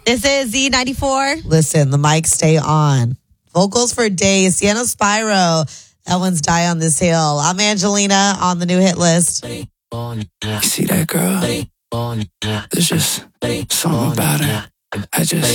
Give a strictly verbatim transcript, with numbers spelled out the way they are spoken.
This is Z ninety-four. Listen, the mics stay on. Vocals for Days, Sienna Spyro. That one's Die on This Hill. I'm Angelina on the new hit list. You see that girl? There's just something about her. I just